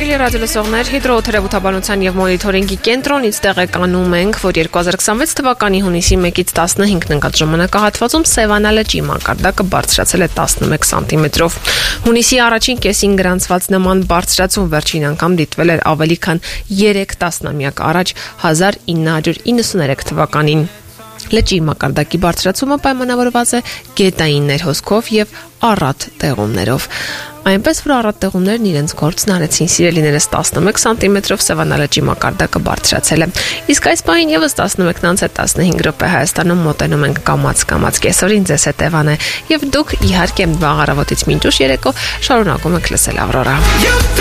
Հարգելի ռադիոլսողներ, հիդրոթերապևտաբանության և մոնիթորինգի կենտրոնից տեղեկանում ենք, որ 2026 թվականի հունիսի 1-ից 15 ընկած ժամանակահատվածում Սևանա լճի մակարդակը բարձրացել է 11 սանտիմետրով։ Հունիսի առաջին կեսին գրանցված նման բարձրացում վերջին անգամ դիտվել էր ավելի քան 3 տասնամյակ առաջ 1993 թվականին։ Լճի մակարդակի բարձրացումը պայմանավորված է գետային ներհոսքով եւ առատ տեղումներով։ Այնպես որ առատ տեղումներն իրենց գործն արեցին, սիրելիներս, 11 սանտիմետրով Սևանա լճի մակարդակը բարձրացել է։ Իսկ այս պահին եւս 11:15 րոպե Հայաստանում մոտենում ենք կամաց կեսօրին, ձեզ հետ Էվան է, եւ դուք իհարկե վաղ առավոտից մինչ ուշ երեկո շարունակում եք լսել Ավրորա։